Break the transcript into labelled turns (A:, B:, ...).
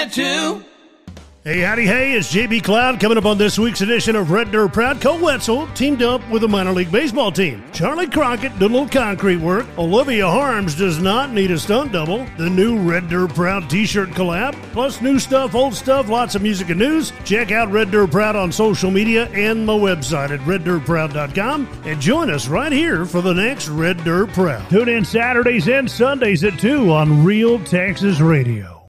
A: Hey, howdy, hey, it's JB Cloud coming up on this week's edition of Red Dirt Proud. Cole Wetzel teamed up with a minor league baseball team. Charlie Crockett did a little concrete work. Olivia Harms does not need a stunt double. The new Red Dirt Proud t-shirt collab, plus new stuff, old stuff, lots of music and news. Check out Red Dirt Proud on social media and my website at reddirtproud.com and join us right here for the next Red Dirt Proud. Tune in Saturdays and Sundays at 2 on Real Texas Radio.